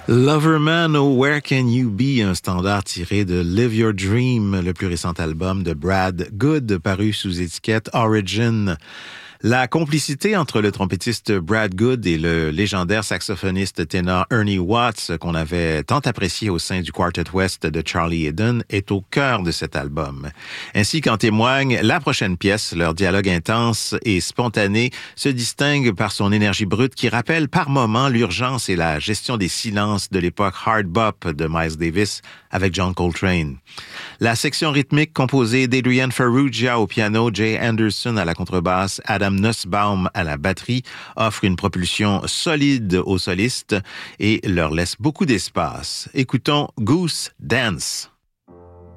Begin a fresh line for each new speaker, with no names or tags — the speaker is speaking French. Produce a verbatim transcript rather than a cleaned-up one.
Loverman, oh Where Can You Be, un standard tiré de Live Your Dream, le plus récent album de Brad Good, paru sous étiquette Origin. La complicité entre le trompettiste Brad Good et le légendaire saxophoniste ténor Ernie Watts, qu'on avait tant apprécié au sein du Quartet West de Charlie Haydon, est au cœur de cet album. Ainsi qu'en témoigne la prochaine pièce, leur dialogue intense et spontané se distingue par son énergie brute qui rappelle par moments l'urgence et la gestion des silences de l'époque hard bop de Miles Davis avec John Coltrane. La section rythmique composée d'Adrian Ferrugia au piano, Jay Anderson à la contrebasse, Adam Nussbaum à la batterie offre une propulsion solide aux solistes et leur laisse beaucoup d'espace. Écoutons Goose Dance.